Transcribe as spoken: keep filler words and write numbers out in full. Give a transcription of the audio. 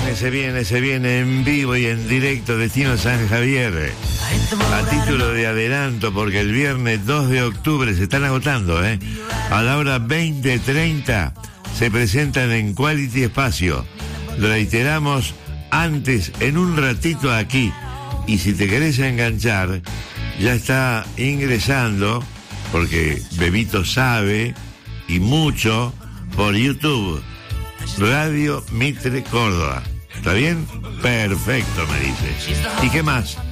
viene, se viene, se viene en vivo y en directo Destino San Javier. A título de adelanto, porque el viernes dos de octubre se están agotando, ¿eh? A la hora veinte treinta se presentan en Quality Espacio. Lo reiteramos antes, en un ratito aquí. Y si te querés enganchar, ya está ingresando, porque Bebito sabe, y mucho, por YouTube. Radio Mitre Córdoba. ¿Está bien? Perfecto, me dice. ¿Y qué más?